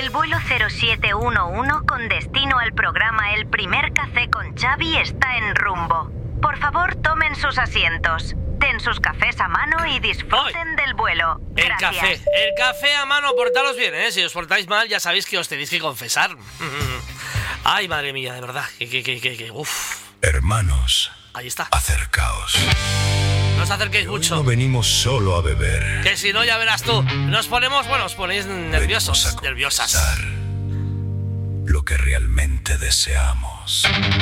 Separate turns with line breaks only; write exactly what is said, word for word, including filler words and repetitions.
El vuelo cero siete uno uno con destino al programa El Primer Café con Xavi está en rumbo. Por favor, tomen sus asientos, den sus cafés a mano y disfruten
Hoy.
del vuelo.
El
Gracias.
café, el café a mano, portaros bien, ¿eh? Si os portáis mal, ya sabéis que os tenéis que confesar. Ay, madre mía, de verdad, que, que, que, que, que uf.
Hermanos,
Ahí está.
acercaos.
No os acerquéis mucho.
No venimos solo a beber.
Que si no, ya verás tú. Nos ponemos, bueno, os ponéis nerviosos,
Venimos a
nerviosas.
confesar lo que realmente deseamos.